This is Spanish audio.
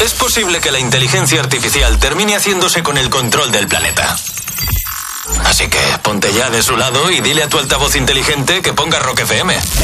es posible que la inteligencia artificial termine haciéndose con el control del planeta. Así que ponte ya de su lado y dile a tu altavoz inteligente que ponga Rock FM.